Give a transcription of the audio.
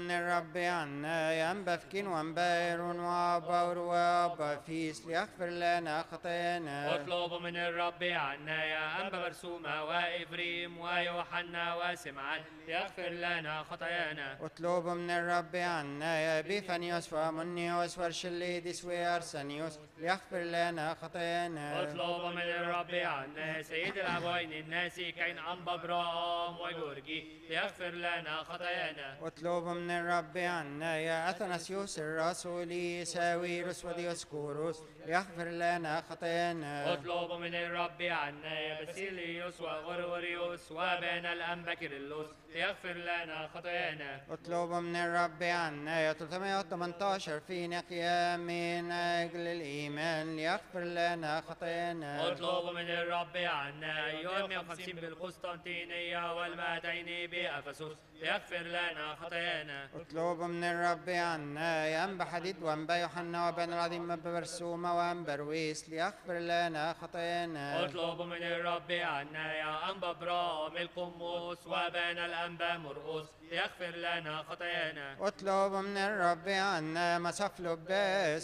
من الرب عنا يا أنبا فكين وأنبا إيرون وأبا وأبا فيس ليغفر لنا خطايانا. اطلبوا من الرب عنا يا أنبا برسومة وإفريم ويوحنا وسمعان ليغفر لنا خطايانا. اطلبوا من الرب عنا يا بيفانيوس وأمونيوس وارشليدس وأرسنيوس ليغفر لنا خطايانا. اطلبوا من الرب عنا سيد الأبوين الناسكين أنبا برام وجورجي ليغفر لنا خطايانا. اطلبوا من الرب عنا يا أثناسيوس الرسولي ساويروس وديوسكوروس ليغفر لنا خطايانا. اطلبوا من الرب عنا يا باسيليوس وغرغوريوس وبان الأنبا كيرلس ليغفر لنا خطايانا. اطلبوا من الرب عنا يا 318 في نقيا من أجل الإيمان ليغفر لنا خطايانا. اطلبوا من الرب عنا أيها 150 بالقسطنطينية والمائتين بأفسس ليغفر لنا خطايانا. اطلبوا من الرب عنا يا أنبا حديد وأنبا يوحنا وبن العظيم أنبا برسومة وأنبا رويس ليغفر لنا خطايانا. اطلبوا من الرب عنا يا أنبا برام القموس وبان الأنبا مرقس ليغفر لنا خطايانا. اطلبوا من الرب عنا مصف لباس